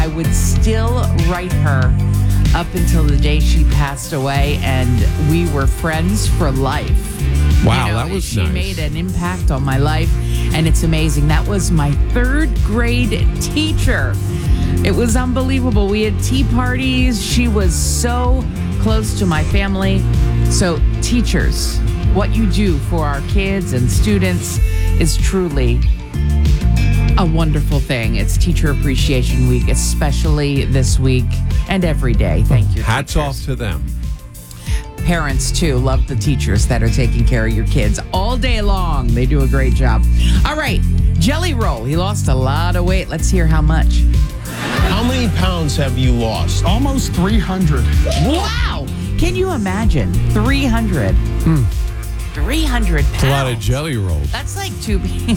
I would still write her up until the day she passed away, and we were friends for life. Wow, that was she nice. made an impact on my life, and it's amazing. That was my third grade teacher. It was unbelievable. We had tea parties. She was so close to my family. So, teachers, what you do for our kids and students is truly a wonderful thing. It's Teacher Appreciation Week, especially this week and every day. Thank you. Hats teachers. off to them. Parents, too, love the teachers that are taking care of your kids all day long. They do a great job. All right, Jelly Roll. He lost a lot of weight. Let's hear how much. How many pounds have you lost? Almost 300. Wow. Can you imagine? 300. 300 pounds. It's a lot of jelly rolls. That's like two.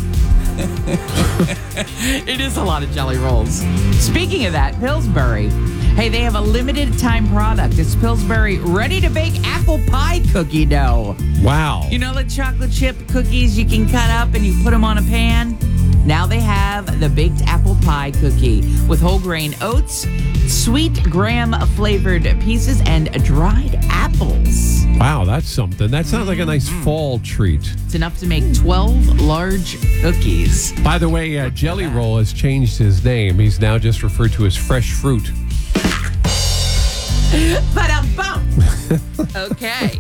It is a lot of jelly rolls. Speaking of that, Pillsbury. Hey, they have a limited time product. It's Pillsbury ready to bake apple pie cookie dough. Wow. You know the chocolate chip cookies you can cut up and you put them on a pan? Now they have the baked apple pie cookie with whole grain oats, sweet graham flavored pieces, and dried apples. Wow, that's something. That sounds like a nice fall treat. It's enough to make 12 large cookies. By the way, Jelly Roll has changed his name. He's now just referred to as Fresh Fruit. Ba-dum-bum. Okay.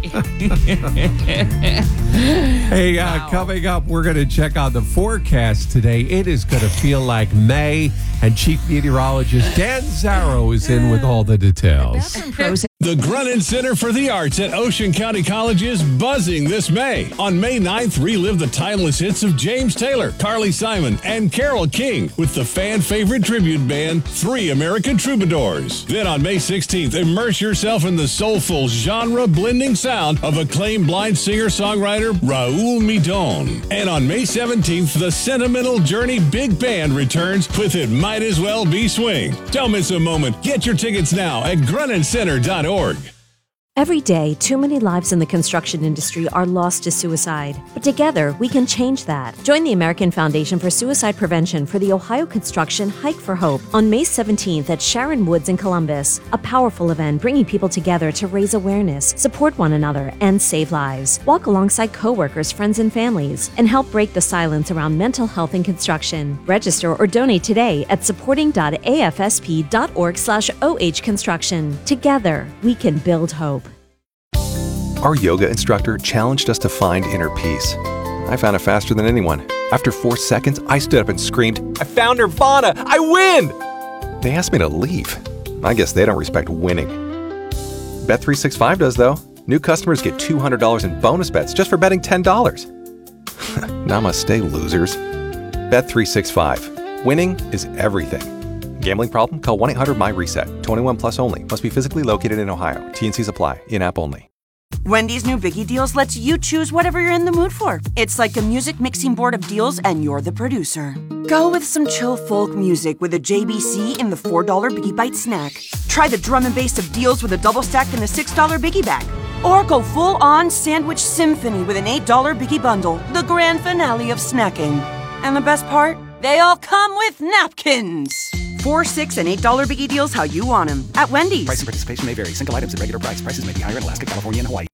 Hey, Wow. coming up, we're going to check on the forecast today. It is going to feel like May, and Chief Meteorologist Dan Zarrow is in with all the details. The Grunin Center for the Arts at Ocean County College is buzzing this May. On May 9th, relive the timeless hits of James Taylor, Carly Simon, and Carole King with the fan-favorite tribute band, Three American Troubadours. Then on May 16th, immerse yourself in the soulful, genre-blending sound of acclaimed blind singer-songwriter Raul Midon. And on May 17th, the Sentimental Journey Big Band returns with It Might As Well Be Swing. Don't miss a moment. Get your tickets now at grunincenter.org. Every day, too many lives in the construction industry are lost to suicide. But together, we can change that. Join the American Foundation for Suicide Prevention for the Ohio Construction Hike for Hope on May 17th at Sharon Woods in Columbus. A powerful event bringing people together to raise awareness, support one another, and save lives. Walk alongside coworkers, friends, and families, and help break the silence around mental health in construction. Register or donate today at supporting.afsp.org/OH Construction. Together, we can build hope. Our yoga instructor challenged us to find inner peace. I found it faster than anyone. After 4 seconds, I stood up and screamed, "I found Nirvana! I win!" They asked me to leave. I guess they don't respect winning. Bet365 does, though. New customers get $200 in bonus bets just for betting $10. Namaste, losers. Bet365. Winning is everything. Gambling problem? Call 1-800-MY-RESET. 21 plus only. Must be physically located in Ohio. T&Cs apply. In-app only. Wendy's new Biggie Deals lets you choose whatever you're in the mood for. It's like a music mixing board of deals, and you're the producer. Go with some chill folk music with a JBC in the $4 Biggie Bite snack. Try the drum and bass of deals with a double stack in the $6 Biggie Bag. Or go full-on sandwich symphony with an $8 Biggie Bundle, the grand finale of snacking. And the best part? They all come with napkins. $4, $6, and $8 Biggie Deals how you want them at Wendy's. Price and participation may vary. Single items at regular price. Prices may be higher in Alaska, California, and Hawaii.